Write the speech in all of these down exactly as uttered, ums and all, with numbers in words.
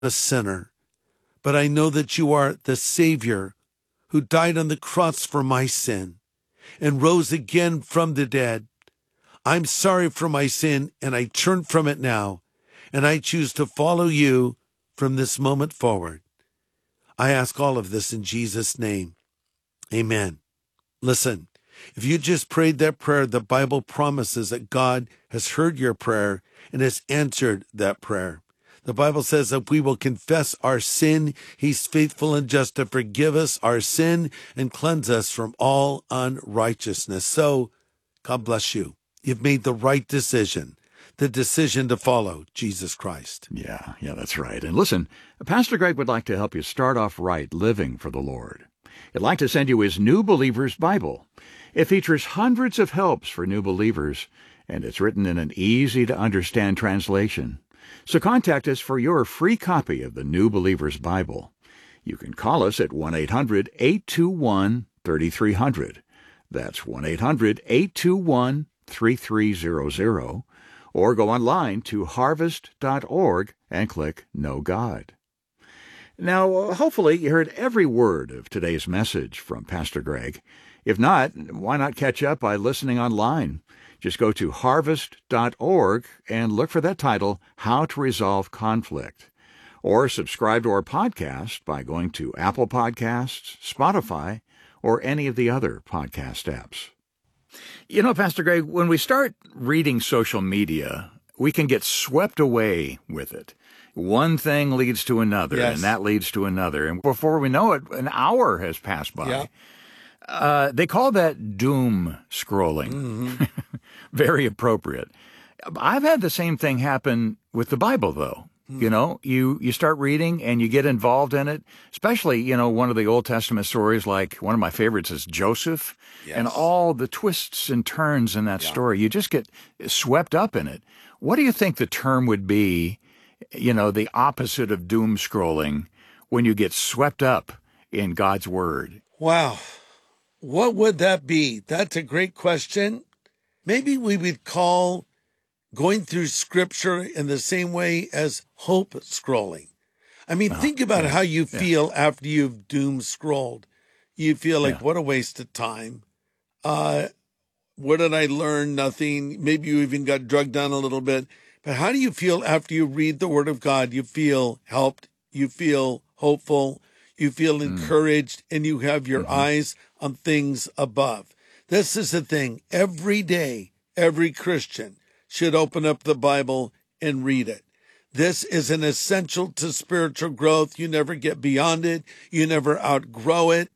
a sinner, but I know that you are the Savior who died on the cross for my sin and rose again from the dead. I'm sorry for my sin, and I turn from it now, and I choose to follow you from this moment forward. I ask all of this in Jesus' name. Amen. Listen, if you just prayed that prayer, the Bible promises that God has heard your prayer and has answered that prayer. The Bible says that we will confess our sin. He's faithful and just to forgive us our sin and cleanse us from all unrighteousness. So, God bless you. You've made the right decision, the decision to follow Jesus Christ. Yeah, yeah, that's right. And listen, Pastor Greg would like to help you start off right living for the Lord. He'd like to send you his New Believer's Bible. It features hundreds of helps for new believers, and it's written in an easy-to-understand translation. So contact us for your free copy of the New Believer's Bible. You can call us at one eight hundred, eight two one, three three zero zero. That's one eight hundred, eight two one, three three zero zero. Or go online to harvest dot org and click Know God. Now, hopefully you heard every word of today's message from Pastor Greg. If not, why not catch up by listening online? Just go to harvest dot org and look for that title, How to Resolve Conflict. Or subscribe to our podcast by going to Apple Podcasts, Spotify, or any of the other podcast apps. You know, Pastor Greg, when we start reading social media, we can get swept away with it. One thing leads to another, Yes. and that leads to another. And before we know it, an hour has passed by. Yeah. Uh, they call that doom scrolling. Mm-hmm. Very appropriate. I've had the same thing happen with the Bible, though. You know, you, you start reading and you get involved in it, especially, you know, one of the Old Testament stories, like one of my favorites is Joseph, Yes. and all the twists and turns in that Yeah. story. You just get swept up in it. What do you think the term would be, you know, the opposite of doom scrolling, when you get swept up in God's Word? Wow. What would that be? That's a great question. Maybe we would call going through Scripture in the same way as hope scrolling. I mean, Oh, think about yeah, how you yeah. feel after you've doom scrolled. You feel like, Yeah. what a waste of time. Uh, what did I learn? Nothing. Maybe you even got drugged down a little bit. But how do you feel after you read the Word of God? You feel helped. You feel hopeful. You feel encouraged, and you have your Mm-hmm. eyes on things above. This is the thing. Every day, every Christian should open up the Bible and read it. This is an essential to spiritual growth. You never get beyond it. You never outgrow it.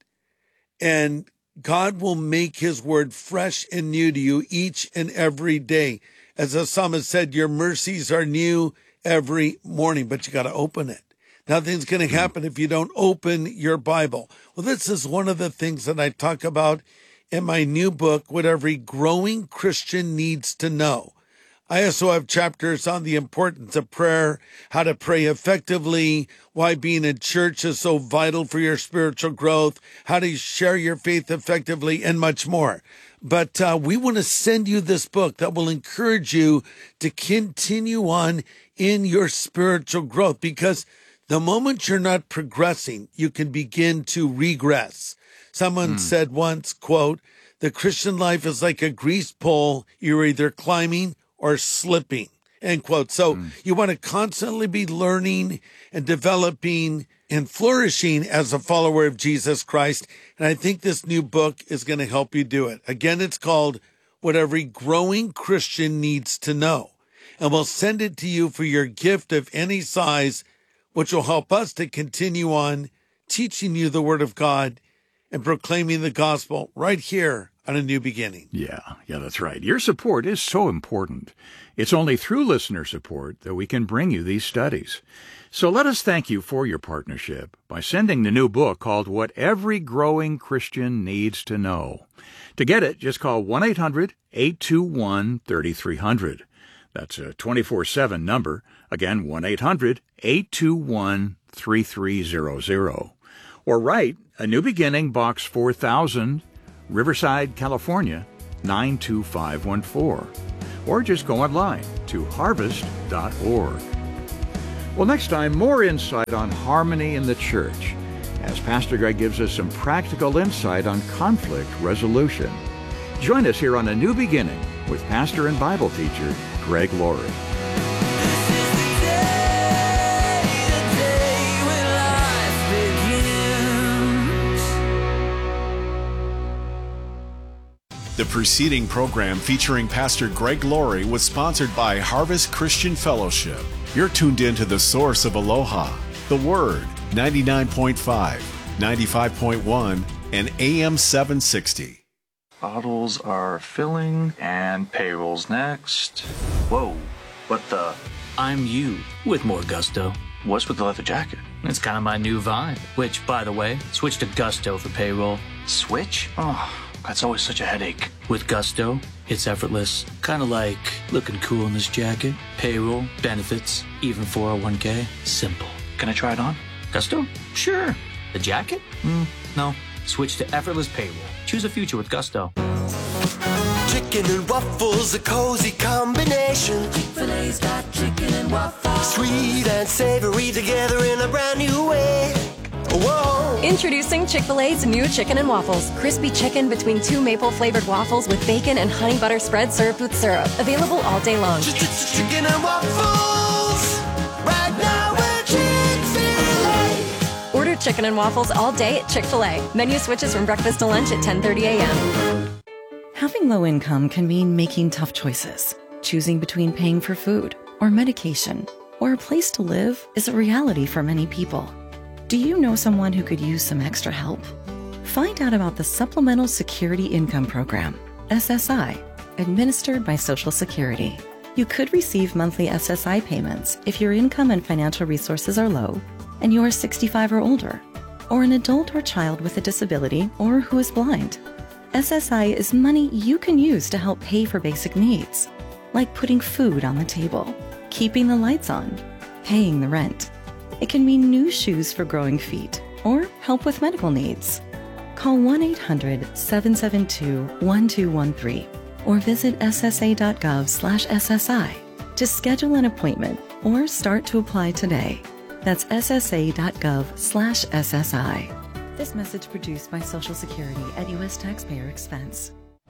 And God will make his word fresh and new to you each and every day. As the psalmist said, your mercies are new every morning, but you got to open it. Nothing's going to happen if you don't open your Bible. Well, this is one of the things that I talk about in my new book, What Every Growing Christian Needs to Know. I also have chapters on the importance of prayer, how to pray effectively, why being in church is so vital for your spiritual growth, how to share your faith effectively, and much more. But uh, we want to send you this book that will encourage you to continue on in your spiritual growth, because the moment you're not progressing, you can begin to regress. Someone said once, quote, the Christian life is like a greased pole. You're either climbing or slipping, end quote. So you want to constantly be learning and developing and flourishing as a follower of Jesus Christ. And I think this new book is going to help you do it. Again, it's called What Every Growing Christian Needs to Know. And we'll send it to you for your gift of any size, which will help us to continue on teaching you the Word of God and proclaiming the gospel right here on A New Beginning. Yeah, yeah, that's right. Your support is so important. It's only through listener support that we can bring you these studies. So let us thank you for your partnership by sending the new book called What Every Growing Christian Needs to Know. To get it, just call one eight hundred, eight two one, three three zero zero. That's a twenty-four seven number. Again, one eight hundred, eight two one, three three zero zero. Or write A New Beginning, Box four thousand, Riverside, California, nine two five one four. Or just go online to harvest dot org. Well, next time, more insight on harmony in the church, as Pastor Greg gives us some practical insight on conflict resolution. Join us here on A New Beginning with pastor and Bible teacher Greg Laurie. The preceding program featuring Pastor Greg Laurie was sponsored by Harvest Christian Fellowship. You're tuned in to the source of Aloha, the Word, ninety-nine point five, ninety-five point one, and A M seven sixty. Bottles are filling, and payroll's next. Whoa, what the? I'm you with more gusto. What's with the leather jacket? It's kind of my new vibe, which, by the way, switch to Gusto for payroll. Switch? Oh, that's always such a headache. With Gusto, it's effortless. Kind of like looking cool in this jacket. Payroll, benefits, even four oh one k. Simple. Can I try it on? Gusto? Sure. The jacket? Mm, no. Switch to effortless payroll. Choose a future with Gusto. Chicken and waffles, a cozy combination. Chick-fil-A's got chicken and waffles. Sweet and savory together in a brand new way. Whoa. Introducing Chick-fil-A's new chicken and waffles. Crispy chicken between two maple-flavored waffles with bacon and honey butter spread served with syrup. Available all day long. Chicken and waffles. Right now we're Chick-fil-A. Order chicken and waffles all day at Chick-fil-A. Menu switches from breakfast to lunch at ten thirty a.m. Having low income can mean making tough choices. Choosing between paying for food or medication or a place to live is a reality for many people. Do you know someone who could use some extra help? Find out about the Supplemental Security Income Program, S S I, administered by Social Security. You could receive monthly S S I payments if your income and financial resources are low and you are sixty-five or older, or an adult or child with a disability or who is blind. S S I is money you can use to help pay for basic needs, like putting food on the table, keeping the lights on, paying the rent. It can mean new shoes for growing feet or help with medical needs. Call one eight hundred, seven seven two, one two one three or visit S S A dot gov slash S S I to schedule an appointment or start to apply today. That's S S A dot gov slash S S I. This message produced by Social Security at U S taxpayer expense.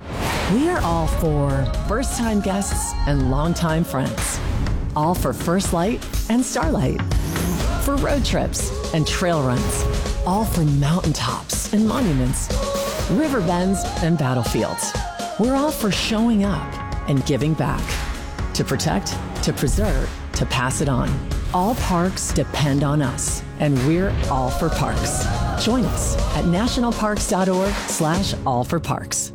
We are all for first-time guests and longtime friends. All for First Light and Starlight. For road trips and trail runs. All for mountaintops and monuments. River bends and battlefields. We're all for showing up and giving back. To protect, to preserve, to pass it on. All parks depend on us, and we're all for parks. Join us at nationalparks.org slash all for parks.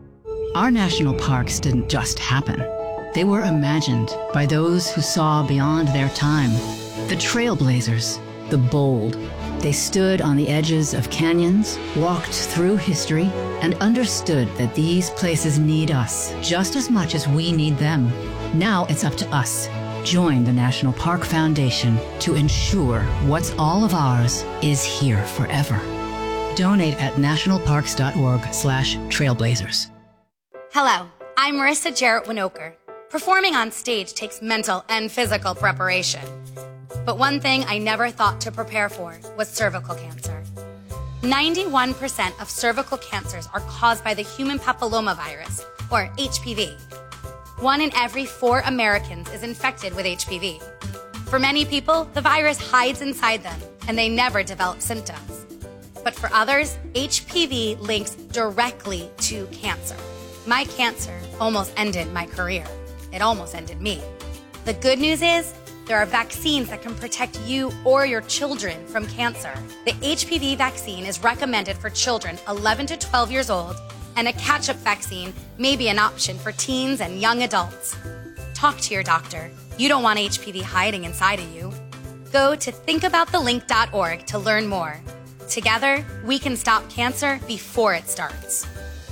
Our national parks didn't just happen. They were imagined by those who saw beyond their time. The trailblazers, the bold. They stood on the edges of canyons, walked through history, and understood that these places need us just as much as we need them. Now it's up to us. Join the National Park Foundation to ensure what's all of ours is here forever. Donate at nationalparks.org slash trailblazers. Hello, I'm Marissa Jarrett Winokur. Performing on stage takes mental and physical preparation. But one thing I never thought to prepare for was cervical cancer. ninety-one percent of cervical cancers are caused by the human papillomavirus, or H P V. One in every four Americans is infected with H P V. For many people, the virus hides inside them, and they never develop symptoms. But for others, H P V links directly to cancer. My cancer almost ended my career. It almost ended me. The good news is, there are vaccines that can protect you or your children from cancer. The H P V vaccine is recommended for children eleven to twelve years old, and a catch-up vaccine may be an option for teens and young adults. Talk to your doctor. You don't want H P V hiding inside of you. Go to think about the link dot org to learn more. Together, we can stop cancer before it starts.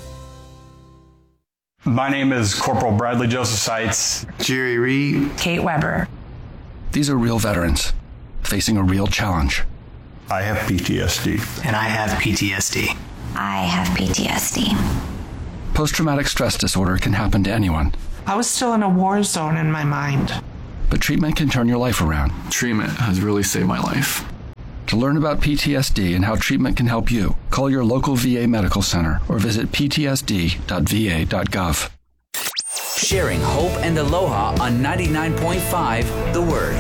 My name is Corporal Bradley Joseph Seitz. Jerry Reed. Kate Weber. These are real veterans facing a real challenge. I have P T S D. And I have P T S D. I have P T S D. Post-traumatic stress disorder can happen to anyone. I was still in a war zone in my mind. but treatment can turn your life around. Treatment has really saved my life. To learn about P T S D and how treatment can help you, call your local V A medical center or visit p t s d dot v a dot gov. Sharing hope and aloha on ninety-nine point five The Word.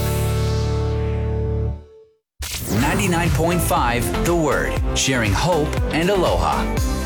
ninety-nine point five The Word. Sharing hope and aloha.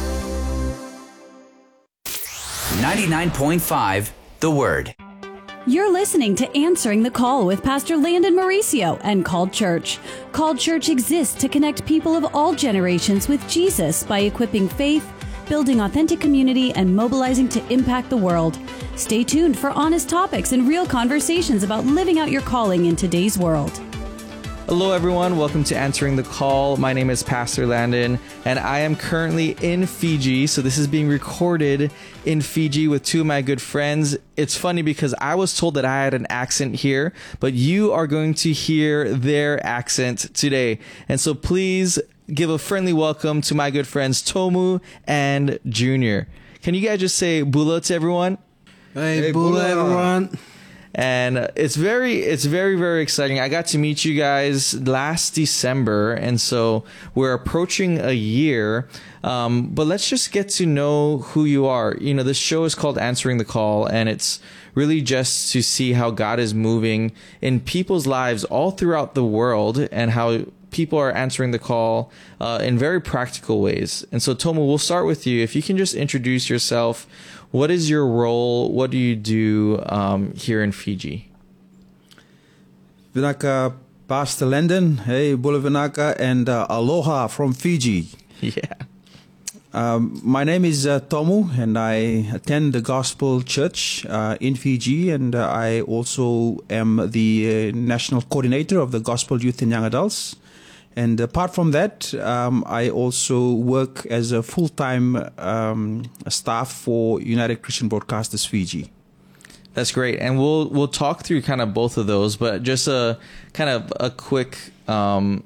ninety-nine point five The Word. You're listening to Answering the Call with Pastor Landon Mauricio and Called Church. Called Church exists to connect people of all generations with Jesus by equipping faith, building authentic community, and mobilizing to impact the world. Stay tuned for honest topics and real conversations about living out your calling in today's world. Hello, everyone. Welcome to Answering the Call. My name is Pastor Landon, and I am currently in Fiji. So this is being recorded in Fiji with two of my good friends. It's funny because I was told that I had an accent here, but you are going to hear their accent today. And so please give a friendly welcome to my good friends Tomu and Junior. Can you guys just say bula to everyone? Hey, hey bula, bula, everyone. And it's very, it's very, very exciting. I got to meet you guys last December, and so we're approaching a year. Um, but let's just get to know who you are. You know, this show is called Answering the Call, and it's really just to see how God is moving in people's lives all throughout the world and how people are answering the call uh, in very practical ways. And so, Tomu, we'll start with you. If you can just introduce yourself. What is your role? What do you do um, here in Fiji? Vinaka, Pastor Landon. Hey, Bula Vinaka, and uh, aloha from Fiji. Yeah. Um, my name is uh, Tomu, and I attend the Gospel Church uh, in Fiji, and uh, I also am the uh, national coordinator of the Gospel Youth and Young Adults. And apart from that, um, I also work as a full-time um, staff for United Christian Broadcasters Fiji. That's great, and we'll we'll talk through kind of both of those, but just a kind of a quick, um,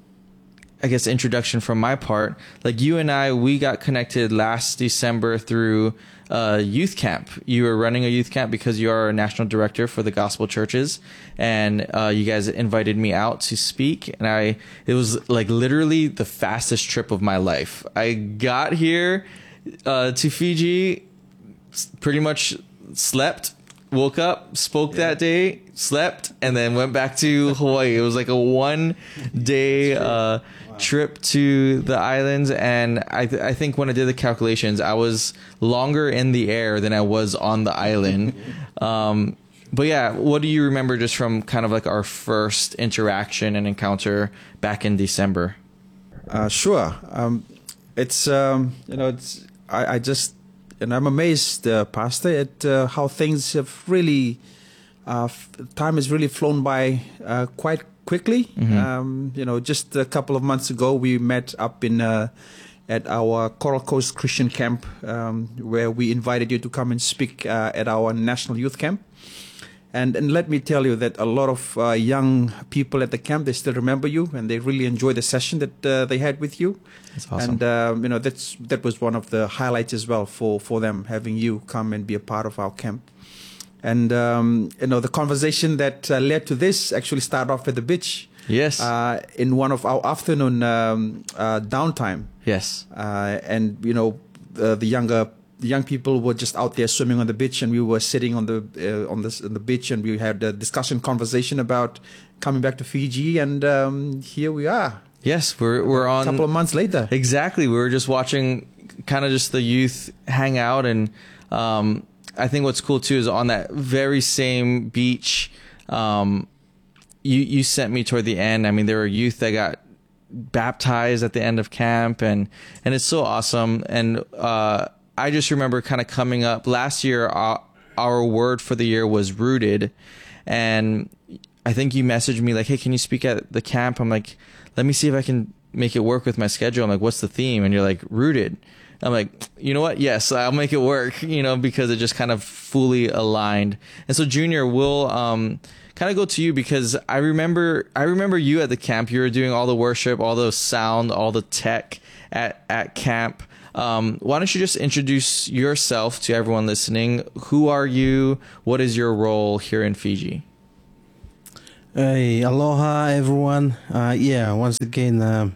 I guess, introduction from my part. Like you and I, we got connected last December through uh, youth camp. You were running a youth camp because you are a national director for the gospel churches, and uh, you guys invited me out to speak. And I, it was like literally the fastest trip of my life. I got here uh, to Fiji, pretty much slept, woke up, spoke yeah. that day, slept, and then went back to Hawaii. It was like a one day uh, trip to the islands, and I th- I think when I did the calculations, I was longer in the air than I was on the island. Um, but yeah, what do you remember just from kind of like our first interaction and encounter back in December? Uh, sure. Um, it's um, you know it's I, I just and I'm amazed, uh, Pastor, at uh, how things have really uh, f- time has really flown by uh, quite quickly. Mm-hmm. Um, you know, just a couple of months ago, we met up in uh, at our Coral Coast Christian Camp, um, where we invited you to come and speak uh, at our National Youth Camp. And and let me tell you that a lot of uh, young people at the camp, they still remember you, and they really enjoyed the session that uh, they had with you. That's awesome. And um, you know, that's that was one of the highlights as well for for them, having you come and be a part of our camp. And, um, you know, the conversation that uh, led to this actually started off at the beach. Yes. Uh, in one of our afternoon um, uh, downtime. Yes. Uh, and, you know, uh, the younger the young people were just out there swimming on the beach, and we were sitting on the uh, on, this, on the beach, and we had a discussion conversation about coming back to Fiji, and um, here we are. Yes, we're we're on a couple of months later. Exactly. We were just watching kind of just the youth hang out, and um, I think what's cool too is on that very same beach, um, you you sent me toward the end. I mean, there were youth that got baptized at the end of camp, and and it's so awesome. And uh, I just remember kind of coming up last year. Our, our word for the year was rooted, and I think you messaged me like, "Hey, can you speak at the camp?" I'm like, "Let me see if I can make it work with my schedule." I'm like, "What's the theme?" And you're like, "Rooted." I'm like, you know what? Yes, I'll make it work, you know, because it just kind of fully aligned. And so, Junior, we'll um, kind of go to you because I remember I remember you at the camp. You were doing all the worship, all the sound, all the tech at, at camp. Um, why don't you just introduce yourself to everyone listening? Who are you? What is your role here in Fiji? Hey, aloha, everyone. Uh, yeah, once again, uh,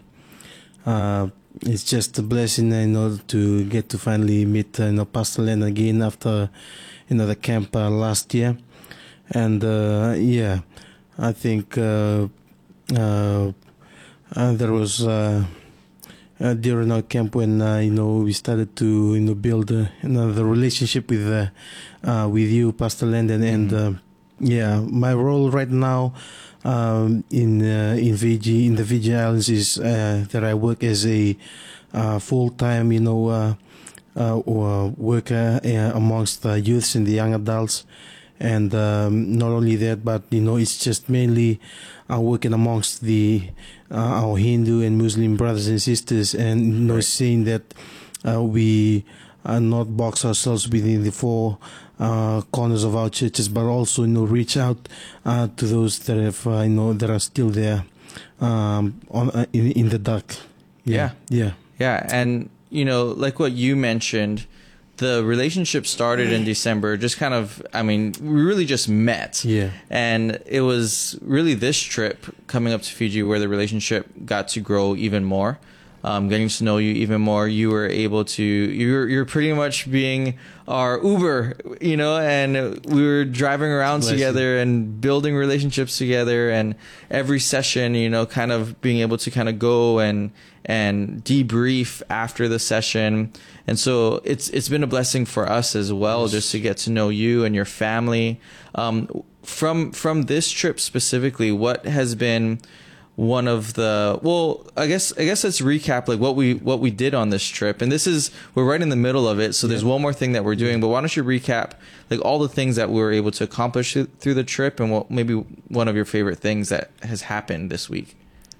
uh, it's just a blessing, you know, to get to finally meet, uh, you know, Pastor Len again after, you know, the camp uh, last year. And, uh, yeah, I think uh, uh, uh, there was uh, uh, during our camp when, uh, you know, we started to, you know, build uh, you know, the relationship with, uh, uh, with you, Pastor Len, and, and uh, yeah, my role right now um, in uh, in V G in the V G Islands is uh, that I work as a uh, full time, you know, uh, uh, worker uh, amongst the youths and the young adults, and um, not only that, but you know, it's just mainly uh, working amongst the uh, our Hindu and Muslim brothers and sisters, and you know, right. Seeing that uh, we uh, not box ourselves within the four Uh, corners of our churches, but also, you know, reach out uh, to those that have, uh, you know, that are still there um, on uh, in, in the dark. Yeah. yeah, yeah, yeah. And you know, like what you mentioned, the relationship started in December. Just kind of, I mean, we really just met. Yeah, and it was really this trip coming up to Fiji where the relationship got to grow even more. Um, getting to know you even more, you were able to, you're, you're pretty much being our Uber, you know, and we were driving around Bless together you. and building relationships together, and every session, you know, kind of being able to kind of go and, and debrief after the session. And so it's, it's been a blessing for us as well, yes. just to get to know you and your family. Um, from, from this trip specifically, what has been one of the, well, I guess I guess let's recap like what we what we did on this trip. And this is, we're right in the middle of it, so yeah. there's one more thing that we're doing, but why don't you recap like all the things that we were able to accomplish through the trip, and what maybe one of your favorite things that has happened this week.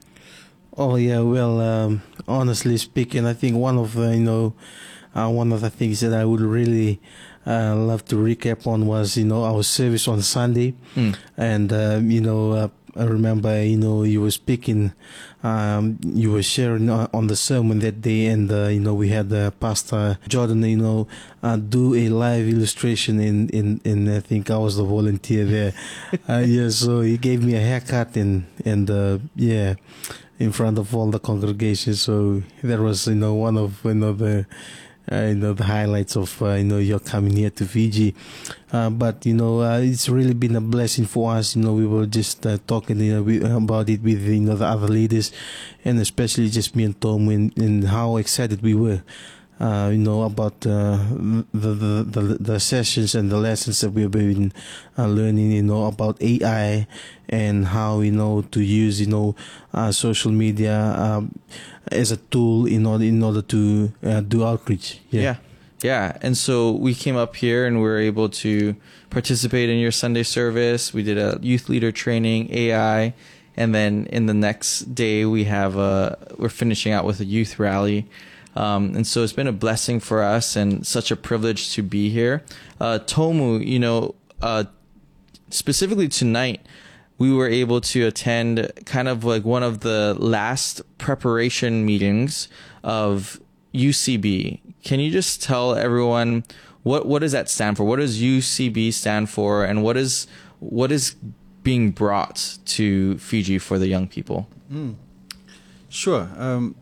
Oh yeah, well, um, honestly speaking, I think one of the, you know, uh, one of the things that I would really uh, love to recap on was, you know, our service on Sunday, mm. and uh, you know, uh, I remember, you know, you were speaking, um, you were sharing on the sermon that day, and uh, you know, we had uh, Pastor Jordan, you know, uh, do a live illustration in, in, in I think I was the volunteer there. uh, yeah, so he gave me a haircut and and uh, yeah, in front of all the congregation. So that was, you know, one of, you know, the Uh, you know, the highlights of, uh, you know, your coming here to Fiji. Uh, but, you know, uh, it's really been a blessing for us. You know, we were just uh, talking, you know, we, about it with, you know, the other leaders, and especially just me and Tom, and, and how excited we were, uh, you know, about uh, the, the, the, the sessions and the lessons that we've been uh, learning, you know, about A I and how, you know, to use, you know, uh, social media um, as a tool in order in order to uh, do outreach. Yeah. yeah, yeah. And so we came up here and we were able to participate in your Sunday service. We did a youth leader training, A I, and then in the next day we have a we're finishing out with a youth rally. Um, and so it's been a blessing for us and such a privilege to be here. Uh, Tomu, you know, uh, specifically tonight, we were able to attend kind of like one of the last preparation meetings of U C B. Can you just tell everyone what what does that stand for? What does U C B stand for, and what is what is being brought to Fiji for the young people? Mm. Sure. Um,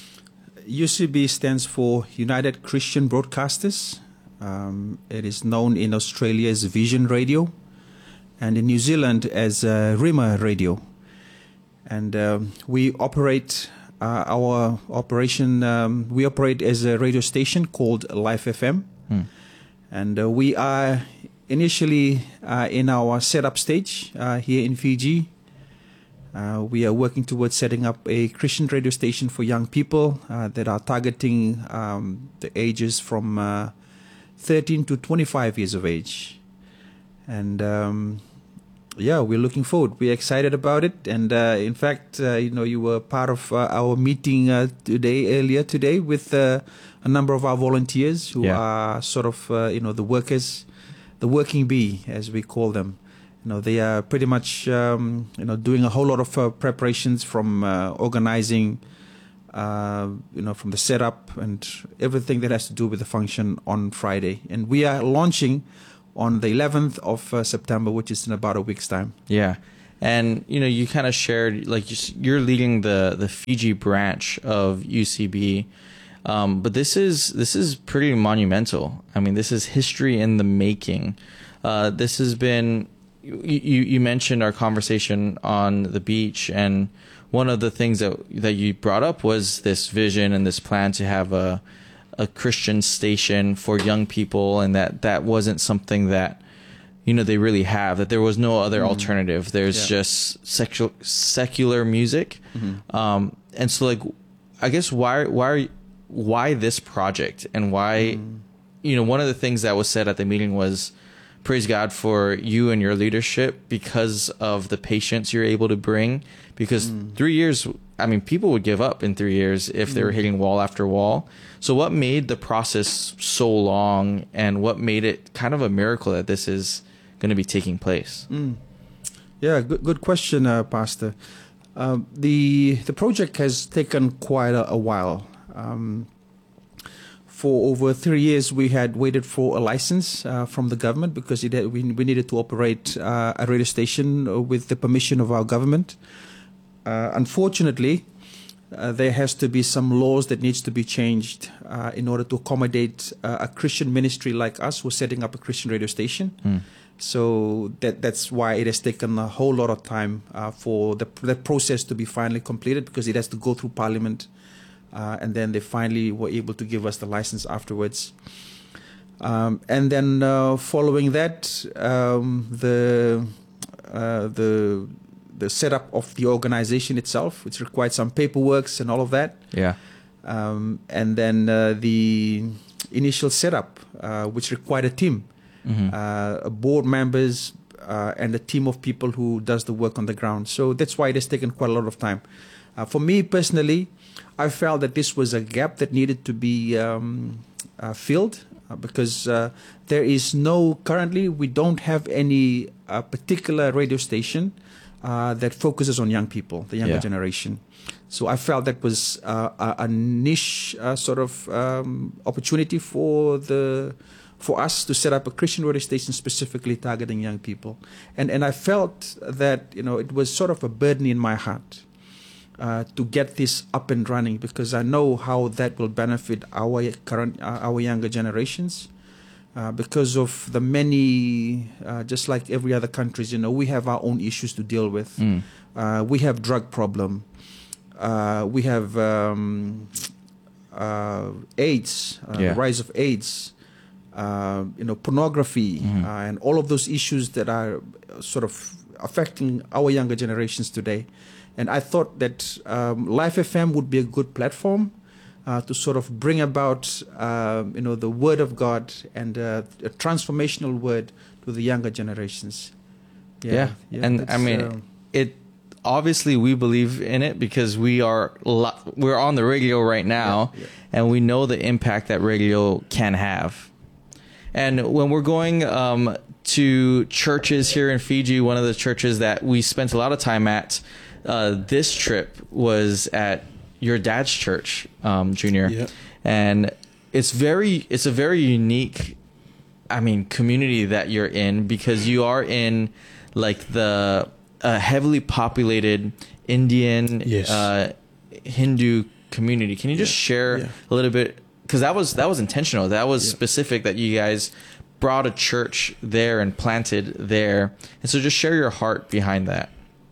U C B stands for United Christian Broadcasters. Um, it is known in Australia as Vision Radio, and in New Zealand as uh, Rima Radio. And um, we operate uh, our operation, um, we operate as a radio station called Life F M. Hmm. And uh, we are initially uh, in our setup stage uh, here in Fiji. Uh, we are working towards setting up a Christian radio station for young people uh, that are targeting um, the ages from uh, thirteen to twenty-five years of age. And um, yeah, we're looking forward. We're excited about it. And uh, in fact, uh, you know, you were part of uh, our meeting uh, today, earlier today, with uh, a number of our volunteers who yeah. are sort of, uh, you know, the workers, the working bee, as we call them. You know, they are pretty much, um, you know, doing a whole lot of uh, preparations from uh, organizing, uh, you know, from the setup and everything that has to do with the function on Friday. And we are launching on the eleventh of uh, September, which is in about a week's time. Yeah. And, you know, you kind of shared, like, you're leading the, the Fiji branch of U C B. Um, but this is this is pretty monumental. I mean, this is history in the making. Uh, this has been, you, you mentioned our conversation on the beach, and one of the things that that you brought up was this vision and this plan to have a a Christian station for young people, and that that wasn't something that, you know, they really have, that there was no other mm. alternative. There's yeah. just secular secular music. Mm-hmm. Um, and so, like, I guess why why why this project, and why, mm. you know, one of the things that was said at the meeting was, praise God for you and your leadership because of the patience you're able to bring. Because mm. three years, I mean, people would give up in three years if they were mm. hitting wall after wall. So what made the process so long, and what made it kind of a miracle that this is going to be taking place? Mm. Yeah, good good question, uh, Pastor. Uh, the the project has taken quite a, a while. Um, for over three years, we had waited for a license uh, from the government, because it had, we, we needed to operate uh, a radio station with the permission of our government. Uh, unfortunately, uh, there has to be some laws that needs to be changed uh, in order to accommodate uh, a Christian ministry like us who's setting up a Christian radio station. Mm. So that that's why it has taken a whole lot of time uh, for the, the process to be finally completed, because it has to go through Parliament. Uh, and then they finally were able to give us the license afterwards. Um, and then uh, following that, um, the uh, the the setup of the organization itself, which required some paperwork and all of that. Yeah. Um, and then uh, the initial setup, uh, which required a team, mm-hmm. uh, board members, uh, and a team of people who does the work on the ground. So that's why it has taken quite a lot of time. Uh, for me personally, I felt that this was a gap that needed to be um, uh, filled, uh, because uh, there is no, currently we don't have any uh, particular radio station uh, that focuses on young people, the younger yeah. generation. So I felt that was uh, a, a niche uh, sort of um, opportunity for the for us to set up a Christian radio station specifically targeting young people. And and I felt that, you know, it was sort of a burden in my heart. Uh, to get this up and running, because I know how that will benefit our current, uh, our younger generations, uh, because of the many, uh, just like every other countries, you know, we have our own issues to deal with. Mm. Uh, we have drug problem, uh, we have um, uh, AIDS, uh, yeah. the rise of AIDS, uh, you know, pornography, mm. uh, and all of those issues that are sort of affecting our younger generations today. And I thought that um, Life F M would be a good platform uh, to sort of bring about, uh, you know, the Word of God and uh, a transformational word to the younger generations. Yeah, yeah. yeah and I mean, uh, it obviously we believe in it because we are we're on the radio right now, yeah, yeah. and we know the impact that radio can have. And when we're going um, to churches here in Fiji, one of the churches that we spent a lot of time at. Uh, this trip was at your dad's church, um, Junior, yep. and it's very, it's a very unique, I mean, community that you're in, because you are in like the uh, heavily populated Indian, yes. uh, Hindu community. Can you just yeah. share yeah. a little bit? Because that was that was intentional. That was yeah. specific. That you guys brought a church there and planted there, and so just share your heart behind that.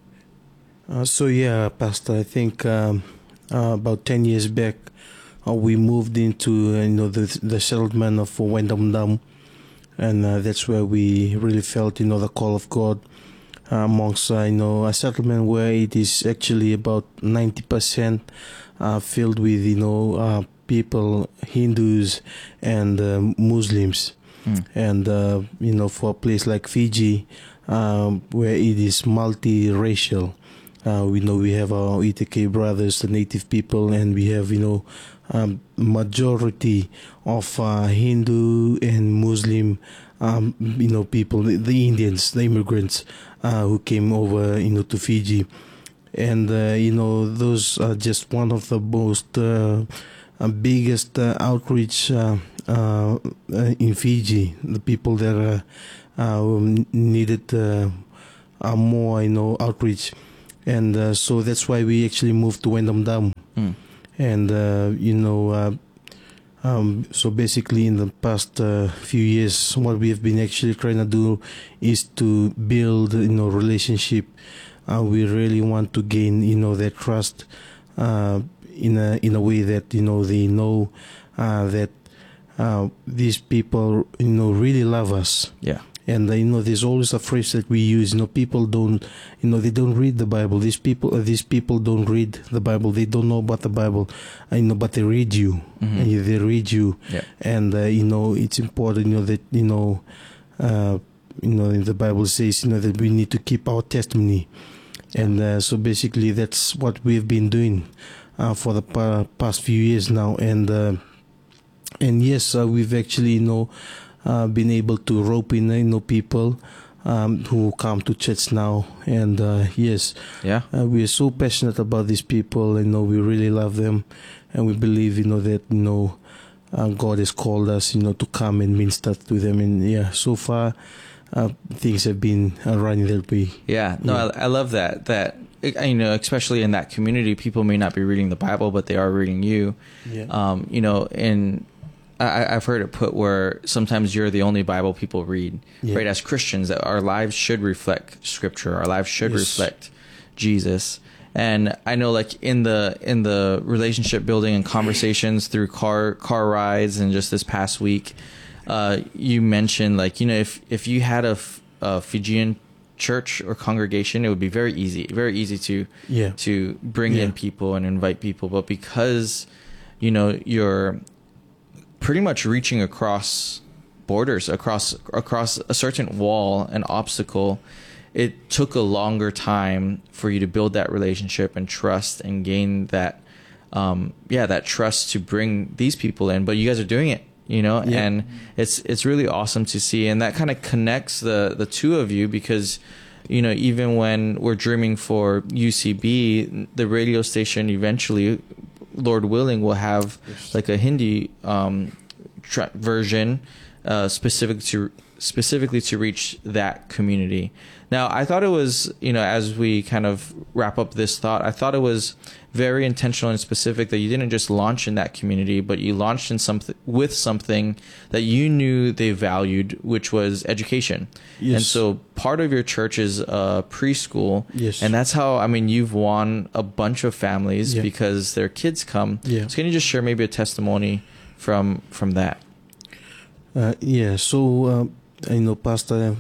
Uh, so yeah, Pastor, I think um, uh, about ten years back, uh, we moved into uh, you know the the settlement of Wyndham Dam, and uh, that's where we really felt you know the call of God uh, amongst uh, you know a settlement where it is actually about ninety percent uh, filled with you know uh, people, Hindus and uh, Muslims, mm. and uh, you know for a place like Fiji, um, where it is multiracial. Uh, we know we have our E T K brothers, the native people, and we have, you know, um, majority of uh, Hindu and Muslim, um, you know, people, the, the Indians, the immigrants uh, who came over, you know, to Fiji. And, uh, you know, those are just one of the most uh, uh, biggest uh, outreach uh, uh, in Fiji, the people that uh, uh, needed uh, uh, more, you know, outreach. And uh, so that's why we actually moved to Wyndham Dam. Mm. And, uh, you know, uh, um, so basically in the past uh, few years, what we have been actually trying to do is to build, you know, relationship. Uh, we really want to gain, you know, their trust uh, in a in a way that, you know, they know uh, that uh, these people, you know, really love us. Yeah. And uh, you know, there's always a phrase that we use. You know, people don't, you know, they don't read the Bible. These people, uh, these people don't read the Bible. They don't know about the Bible, uh, you know, but they read you. Mm-hmm. And they read you. Yeah. And uh, you know, it's important, you know, that you know, uh, you know, the Bible says, you know, that we need to keep our testimony. And uh, so basically, that's what we've been doing uh, for the pa- past few years now. And uh, and yes, uh, we've actually, you know. Uh, been able to rope in, you know, people um, who come to church now, and uh, yes, yeah, uh, we are so passionate about these people. You know, we really love them, and we believe, you know, that you know, uh, God has called us, you know, to come and minister to them. And yeah, so far, uh, things have been uh, running that way. Yeah, no, Yeah. I, I love that. That you know, especially in that community, people may not be reading the Bible, but they are reading you. Yeah. Um, you know, and I, I've heard it put where sometimes you're the only Bible people read, Yeah. right? As Christians, that our lives should reflect Scripture. Our lives should Yes. reflect Jesus. And I know, like in the in the relationship building and conversations through car car rides, and just this past week, uh, you mentioned, like, you know, if if you had a, a Fijian church or congregation, it would be very easy, very easy to Yeah. to bring Yeah. in people and invite people. But because, you know, you're pretty much reaching across borders, across across a certain wall, an obstacle, it took a longer time for you to build that relationship and trust and gain that, um, yeah, that trust to bring these people in. But you guys are doing it, you know, Yeah. and it's it's really awesome to see, and that kind of connects the the two of you, because, you know, even when we're dreaming for U C B, the radio station eventually, Lord willing, will have like a Hindi um, tra- version uh, specific to specifically to reach that community. Now, I thought it was, you know, as we kind of wrap up this thought, I thought it was very intentional and specific that you didn't just launch in that community, but you launched in something with something that you knew they valued, which was education. Yes. And so part of your church is uh, preschool. Yes. And that's how, I mean, you've won a bunch of families Yeah. because their kids come. Yeah. So can you just share maybe a testimony from from that? Uh, yeah, so, uh, you know, Pastor,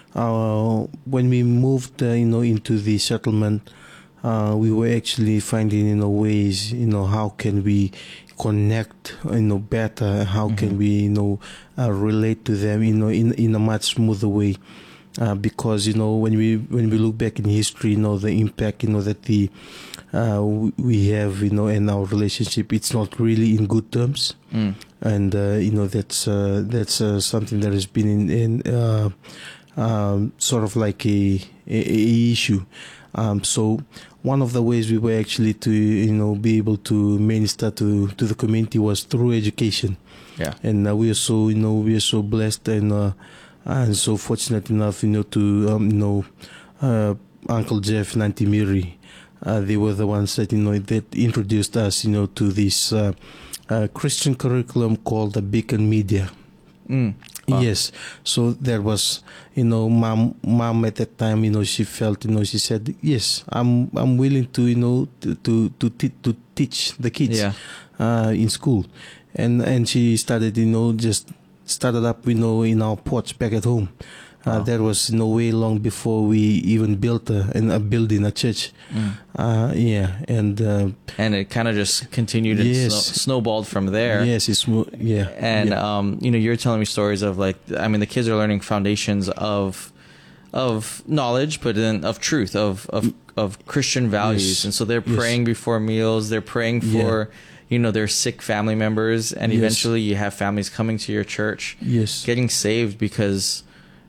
uh, when we moved, uh, you know, into the settlement, uh, we were actually finding, you know, ways, you know, how can we connect, you know, better, how can we, you know, uh, relate to them, you know, in, in a much smoother way. Uh, because, you know, when we when we look back in history, you know, the impact, you know, that the uh, we have, you know, in our relationship, it's not really in good terms. Mm. And, uh, you know, that's uh, that's uh, something that has been in, in uh, um, sort of like a, a, a issue. Um, so one of the ways we were actually to, you know, be able to minister to, to the community was through education. Yeah. And uh, we are so, you know, we are so blessed and uh, and so fortunate enough, you know, to, um, you know, uh, Uncle Jeff and Auntie Miri, uh, they were the ones that, you know, that introduced us, you know, to this uh, uh, Christian curriculum called the Beacon Media. Mm. Wow. Yes. So there was, you know, mom, mom at that time, you know, she felt, you know, she said, yes, I'm, I'm willing to, you know, to, to, to, te- to teach the kids, Yeah. uh, in school. And, and she started, you know, just started up, you know, in our porch back at home. Uh, Wow. That was, you know, way long before we even built a, a building, a church. Mm. Uh, yeah. And, uh, And it kind of just continued and Yes. snow- snowballed from there. yes, it's, mo- yeah. And yeah. um, you know, you're telling me stories of, like, I mean, the kids are learning foundations of of knowledge, but then of truth, of of, of Christian values. Yes. And so they're Yes. praying before meals. They're praying for, you know, their sick family members, and Yes. eventually you have families coming to your church, Yes. getting saved because,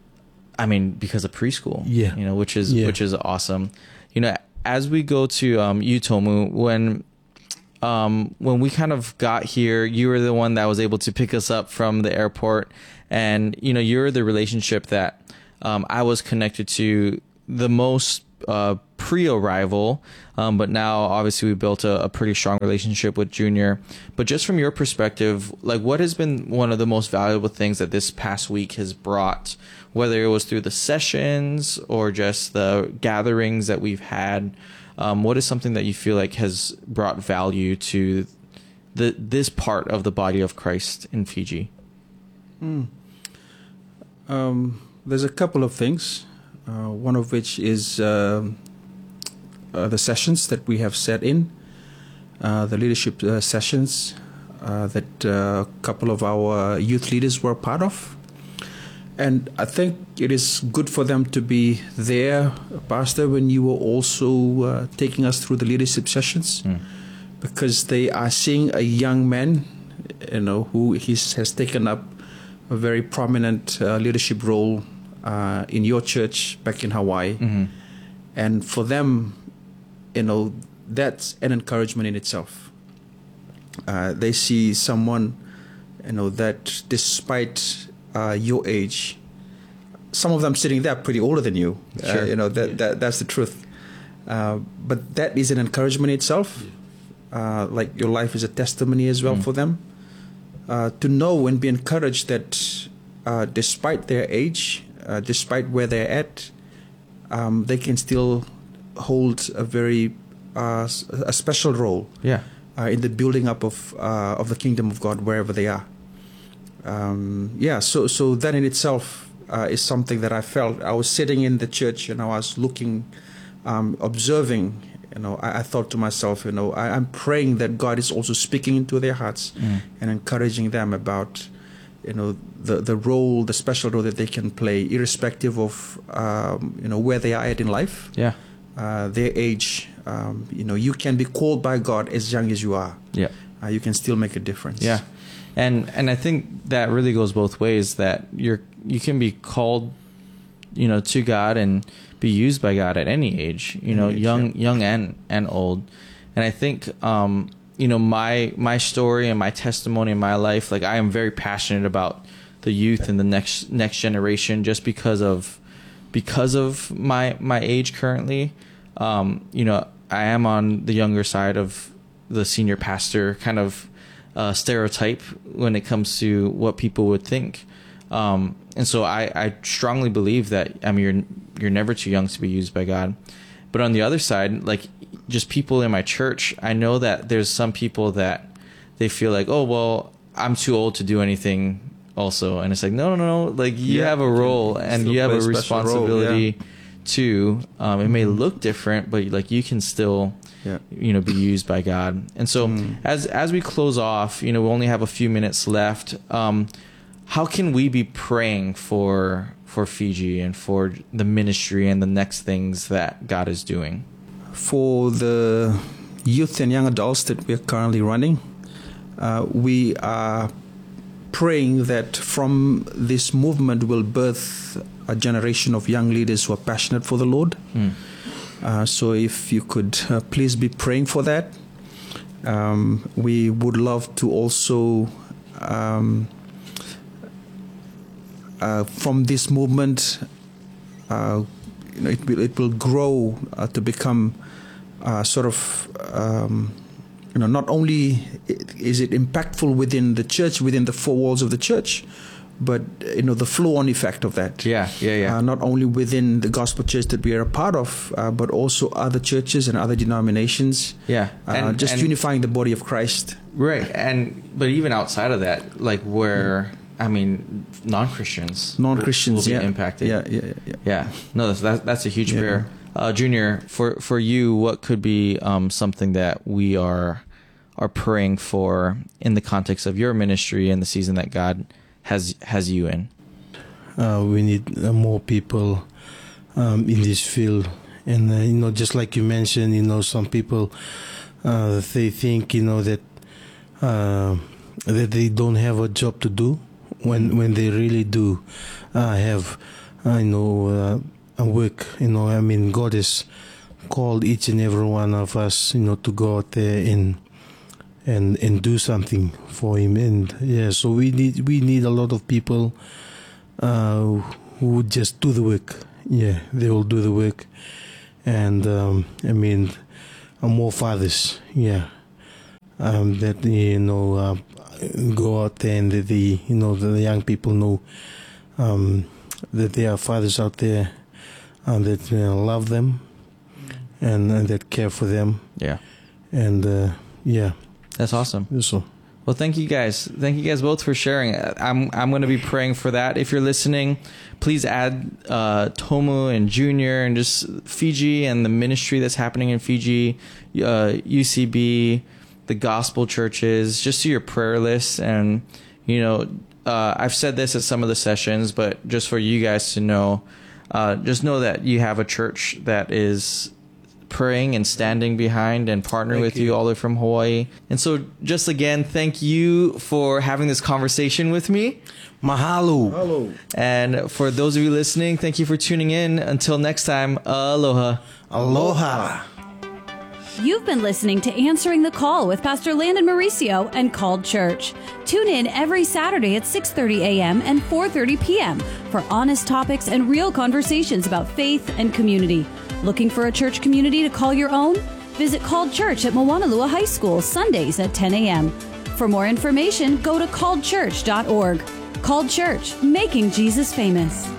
I mean, because of preschool. Yeah. You know, which is Yeah. which is awesome. You know, as we go to um, Utomu, when um, when we kind of got here, you were the one that was able to pick us up from the airport, and you know, you're the relationship that um, I was connected to the most uh, pre-arrival, um, but now obviously we built a, a pretty strong relationship with Junior. But just from your perspective, like what has been one of the most valuable things that this past week has brought, whether it was through the sessions or just the gatherings that we've had? Um, what is something that you feel like has brought value to the this part of the body of Christ in Fiji? Hmm. Um, there's a couple of things. Uh, one of which is uh, uh, the sessions that we have set in, uh, the leadership uh, sessions uh, that uh, a couple of our youth leaders were part of. And I think it is good for them to be there, Pastor, when you were also uh, taking us through the leadership sessions, mm. because they are seeing a young man, you know, who he's, has taken up a very prominent uh, leadership role Uh, in your church back in Hawaii. Mm-hmm. And for them, you know, that's an encouragement in itself. Uh, they see someone, you know, that despite uh, your age, some of them sitting there pretty older than you, sure. uh, you know, that, that that's the truth. Uh, but that is an encouragement in itself. Uh, like your life is a testimony as well mm. for them. Uh, to know and be encouraged that uh, despite their age, Uh, despite where they're at, um, they can still hold a very uh, a special role yeah. uh, in the building up of uh, of the kingdom of God wherever they are. Um, yeah, so so that in itself uh, is something that I felt. I was sitting in the church and I was looking, um, observing. You know, I, I thought to myself, you know, I, I'm praying that God is also speaking into their hearts mm. and encouraging them about, you know, the the role, the special role that they can play, irrespective of um, you know where they are at in life, yeah, uh, their age. Um, you know, you can be called by God as young as you are. Yeah, uh, you can still make a difference. Yeah, and and I think that really goes both ways. That you're you can be called, you know, to God and be used by God at any age. You know, age, young yeah. young and and old. And I think. Um, You know, my my story and my testimony in my life, like I am very passionate about the youth and the next next generation, just because of because of my my age currently. Um, you know, I am on the younger side of the senior pastor kind of uh, stereotype when it comes to what people would think. Um, and so I, I strongly believe that I mean you're you're never too young to be used by God. But on the other side, like just people in my church, I know that there's some people that they feel like, oh, well, I'm too old to do anything also. And it's like, no, no, no, like you yeah, have a role and you have a responsibility role, yeah. too. Um, it may look different, but like you can still, yeah. you know, be used by God. And so mm. as as we close off, you know, we only have a few minutes left. Um, how can we be praying for for Fiji and for the ministry and the next things that God is doing? For the youth and young adults that we are currently running, uh, we are praying that from this movement will birth a generation of young leaders who are passionate for the Lord. Mm. Uh, so if you could uh, please be praying for that. Um, we would love to also, um, uh, from this movement, uh, you know, it will, it will grow uh, to become Uh, sort of, um, you know, not only is it impactful within the church, within the four walls of the church, but, you know, the flow-on effect of that. Yeah, yeah, yeah. Uh, not only within the gospel church that we are a part of, uh, but also other churches and other denominations. Yeah. And, uh, just and unifying the body of Christ. Right. And, but even outside of that, like where... Mm. I mean, non-Christians, non-Christians will, will be yeah. impacted. Yeah, yeah, yeah. Yeah. No, that's that, that's a huge yeah. prayer. Uh, Junior, for, for you, what could be um, something that we are are praying for in the context of your ministry and the season that God has has you in? Uh, we need uh, more people um, in this field, and uh, you know, just like you mentioned, you know, some people uh, they think you know that uh, that they don't have a job to do when when they really do uh, have uh, you know. Uh, work, you know, I mean, God has called each and every one of us, you know, to go out there and and and do something for Him. And yeah, so we need we need a lot of people uh, who would just do the work, yeah, they will do the work. And, um, I mean, uh, more fathers, yeah, um, that, you know, uh, go out there and the, the you know, the young people know um, that there are fathers out there uh, that you know, love them and, and that care for them. Yeah. And, uh, yeah. That's awesome. So. Well, thank you guys. Thank you guys both for sharing. I'm I'm going to be praying for that. If you're listening, please add uh, Tomu and Junior and just Fiji and the ministry that's happening in Fiji, uh, U C B, the gospel churches, just to your prayer list. And, you know, uh, I've said this at some of the sessions, but just for you guys to know, uh, just know that you have a church that is praying and standing behind and partnering thank with you. you all the way from Hawaii. And so just again, thank you for having this conversation with me. Mahalo. Hello. And for those of you listening, thank you for tuning in. Until next time, aloha. Aloha. You've been listening to Answering the Call with Pastor Landon Mauricio and Called Church. Tune in every Saturday at six thirty a.m. and four thirty p.m. for honest topics and real conversations about faith and community. Looking for a church community to call your own? Visit Called Church at Moanalua High School Sundays at ten a.m. For more information, go to called church dot org. Called Church, making Jesus famous.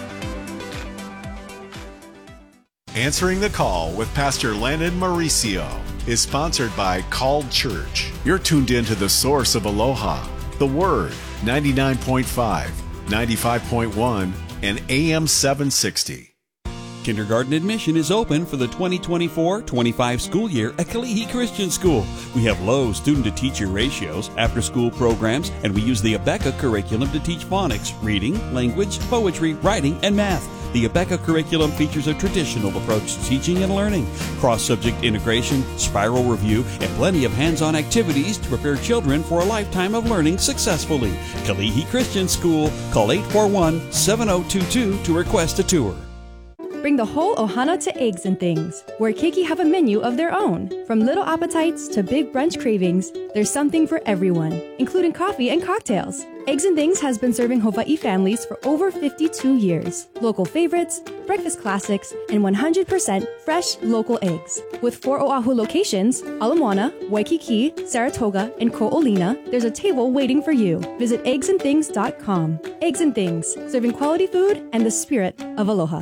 Answering the Call with Pastor Landon Mauricio is sponsored by Called Church. You're tuned in to the source of Aloha, the Word, ninety-nine point five, ninety-five point one, and A M seven sixty. Kindergarten admission is open for the twenty twenty-four twenty-five school year at Kalihi Christian School. We have low student-to-teacher ratios, after-school programs, and we use the Abeka curriculum to teach phonics, reading, language, poetry, writing, and math. The Abeka curriculum features a traditional approach to teaching and learning, cross-subject integration, spiral review, and plenty of hands-on activities to prepare children for a lifetime of learning successfully. Kalihi Christian School. Call eight four one, seven zero two two to request a tour. Bring the whole ohana to Eggs and Things, where keiki have a menu of their own. From little appetites to big brunch cravings, there's something for everyone, including coffee and cocktails. Eggs and Things has been serving Hawaii families for over fifty-two years. Local favorites, breakfast classics, and one hundred percent fresh local eggs. With four Oahu locations, Ala Moana, Waikiki, Saratoga, and Ko'olina, there's a table waiting for you. Visit eggs and things dot com. Eggs and Things, serving quality food and the spirit of aloha.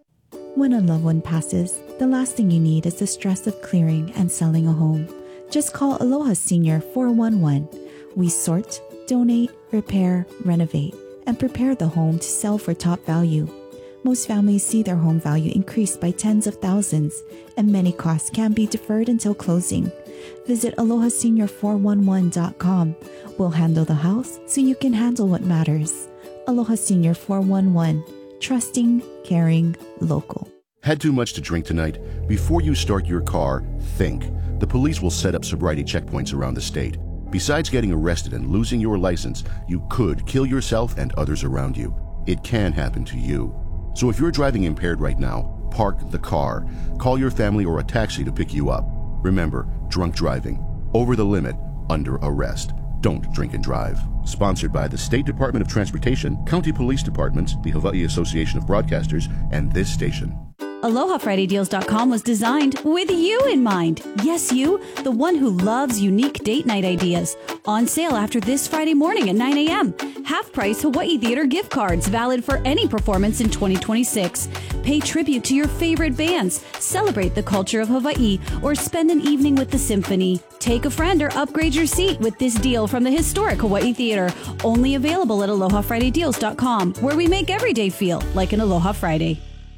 When a loved one passes, the last thing you need is the stress of clearing and selling a home. Just call Aloha Senior four one one. We sort, donate, repair, renovate, and prepare the home to sell for top value. Most families see their home value increase by tens of thousands, and many costs can be deferred until closing. Visit aloha senior four one one dot com. We'll handle the house so you can handle what matters. Aloha Senior four one one. Trusting, caring, local. Had too much to drink tonight? Before you start your car, think. The police will set up sobriety checkpoints around the state. Besides getting arrested and losing your license, you could kill yourself and others around you. It can happen to you. So if you're driving impaired right now, park the car. Call your family or a taxi to pick you up. Remember, drunk driving, over the limit, under arrest. Don't drink and drive. Sponsored by the State Department of Transportation, County Police Departments, the Hawaii Association of Broadcasters, and this station. Aloha Friday Deals dot com was designed with you in mind. Yes, you, the one who loves unique date night ideas. On sale after this Friday morning at nine a.m. Half-price Hawaii Theater gift cards valid for any performance in twenty twenty-six. Pay tribute to your favorite bands, celebrate the culture of Hawaii, or spend an evening with the symphony. Take a friend or upgrade your seat with this deal from the historic Hawaii Theater. Only available at Aloha Friday Deals dot com, where we make every day feel like an Aloha Friday.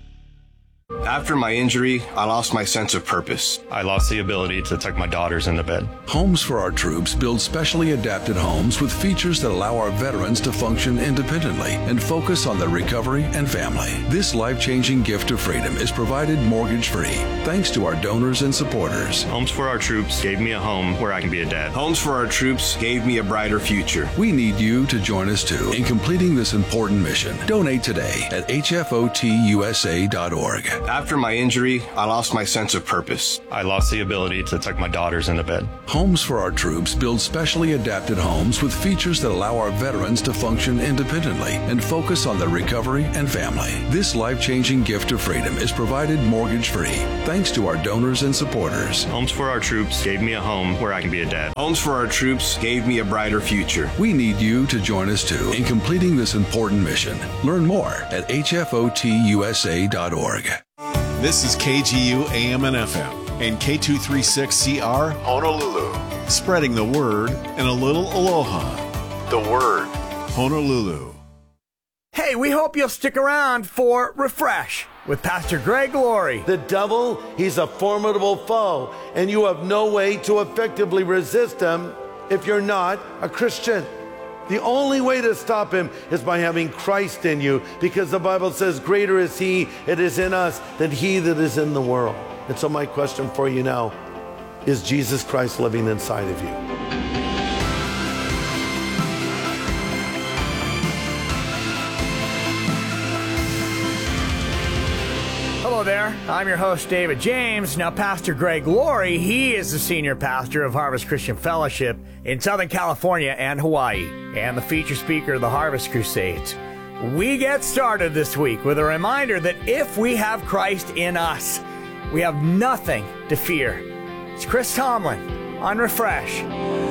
After my injury, I lost my sense of purpose. I lost the ability to tuck my daughters into bed. Homes for Our Troops builds specially adapted homes with features that allow our veterans to function independently and focus on their recovery and family. This life-changing gift of freedom is provided mortgage-free thanks to our donors and supporters. Homes for Our Troops gave me a home where I can be a dad. Homes for Our Troops gave me a brighter future. We need you to join us too in completing this important mission. Donate today at H F O T U S A dot org. After my injury, I lost my sense of purpose. I lost the ability to tuck my daughters into bed. Homes for Our Troops build specially adapted homes with features that allow our veterans to function independently and focus on their recovery and family. This life-changing gift of freedom is provided mortgage-free thanks to our donors and supporters. Homes for Our Troops gave me a home where I can be a dad. Homes for Our Troops gave me a brighter future. We need you to join us too in completing this important mission. Learn more at H F O T U S A dot org. This is K G U A M and F M and K two thirty-six C R Honolulu, spreading the word and a little aloha. The Word, Honolulu. Hey, we hope you'll stick around for Refresh with Pastor Greg Laurie. The devil, he's a formidable foe, and you have no way to effectively resist him if you're not a Christian. The only way to stop him is by having Christ in you, because the Bible says, greater is he that is in us than he that is in the world. And so my question for you now, is Jesus Christ living inside of you? Hello there, I'm your host David James. Now Pastor Greg Laurie, he is the senior pastor of Harvest Christian Fellowship in Southern California and Hawaii, and the feature speaker of the Harvest Crusades. We get started this week with a reminder that if we have Christ in us, we have nothing to fear. It's Chris Tomlin on Refresh.